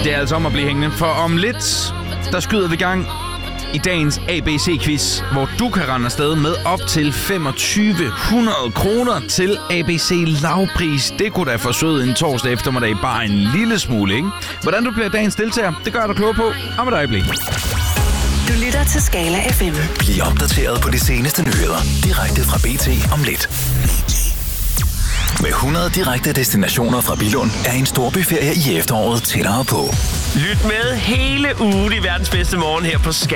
Det er altså om at blive hængende, for om lidt, der skyder vi gang i dagens ABC-quiz, hvor du kan rende afsted med op til 2500 kroner til ABC lavpris. Det kunne da forsøge en torsdag eftermiddag bare en lille smule, ikke? Hvordan du bliver dagens deltager, det gør du klog på om et øjeblik. Du lytter til Skala FM. Bliv opdateret på de seneste nyheder direkte fra BT om lidt. Med 100 direkte destinationer fra Billund er en storbyferie i efteråret tættere på. Lyt med hele ugen i verdens bedste morgen her på Skala.